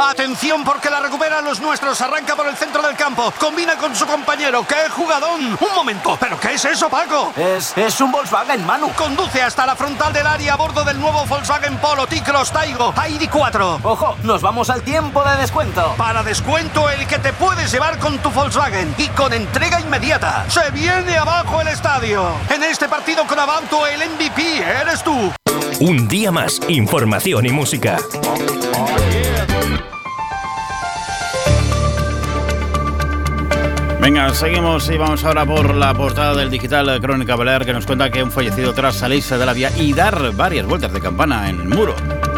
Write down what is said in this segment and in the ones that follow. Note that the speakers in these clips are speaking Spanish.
Atención porque la recuperan los nuestros. Arranca por el centro del campo. Combina con su compañero. ¡Qué jugadón! Un momento. ¿Pero qué es eso, Paco? Es un Volkswagen, Manu. Conduce hasta la frontal del área a bordo del nuevo Volkswagen Polo T-Cross Taigo ID4. Ojo, nos vamos al tiempo de descuento. Para descuento el que te puedes llevar con tu Volkswagen y con entrega inmediata. Se viene abajo el estadio. En este partido con Abauto el MVP eres tú. Un día más, información y música. Venga, seguimos y vamos ahora por la portada del digital Crónica Balear, que nos cuenta que un fallecido tras salirse de la vía y dar varias vueltas de campana en el muro.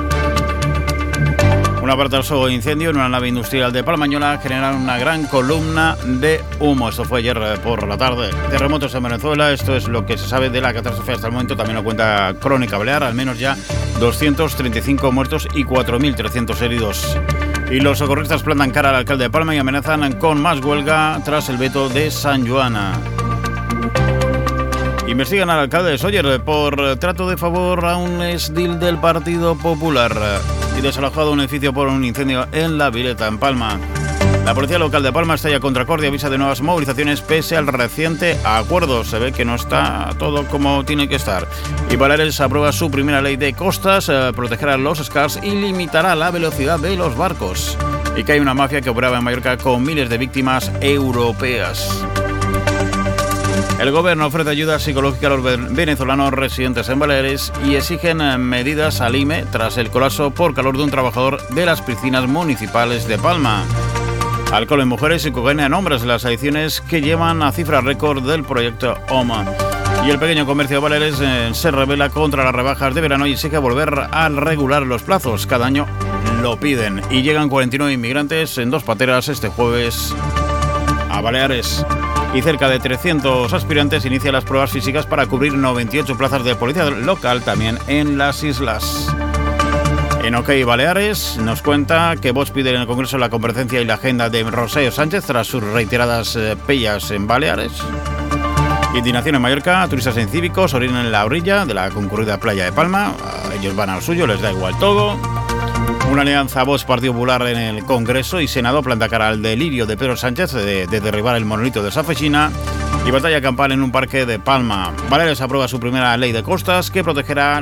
Un aparatoso incendio en una nave industrial de Palmañola genera una gran columna de humo. Esto fue ayer por la tarde. Terremotos en Venezuela, esto es lo que se sabe de la catástrofe hasta el momento. También lo cuenta Crónica Balear, al menos ya 235 muertos y 4.300 heridos. Y los socorristas plantan cara al alcalde de Palma y amenazan con más huelga tras el veto de Sant Joana. Investigan al alcalde de Sóller por trato de favor a un exdil del Partido Popular y desalojado un edificio por un incendio en La Vileta, en Palma. La policía local de Palma estalla contra Cordia y avisa de nuevas movilizaciones pese al reciente acuerdo. Se ve que no está todo como tiene que estar. Y Baleares aprueba su primera ley de costas, protegerá los SCARs y limitará la velocidad de los barcos. Y que hay una mafia que operaba en Mallorca con miles de víctimas europeas. El gobierno ofrece ayuda psicológica a los venezolanos residentes en Baleares y exigen medidas al IME tras el colapso por calor de un trabajador de las piscinas municipales de Palma. Alcohol en mujeres y cocaína en hombres, las adicciones que llevan a cifras récord del proyecto OMA. Y el pequeño comercio de Baleares se rebela contra las rebajas de verano y exige volver a regular los plazos. Cada año lo piden. Y llegan 49 inmigrantes en 2 pateras este jueves a Baleares. Y cerca de 300 aspirantes inician las pruebas físicas para cubrir 98 plazas de policía local también en las islas. En OK Baleares nos cuenta que Vox pide en el Congreso la comparecencia y la agenda de Rosario Sánchez tras sus reiteradas pellas en Baleares. Indignación en Mallorca, turistas en cívicos orinan en la orilla de la concurrida playa de Palma. Ellos van al suyo, les da igual todo. Una alianza Vox Partido Popular en el Congreso y Senado planta cara al delirio de Pedro Sánchez de derribar el monolito de Safechina. Y batalla campal en un parque de Palma. Baleares aprueba su primera ley de costas que protegerá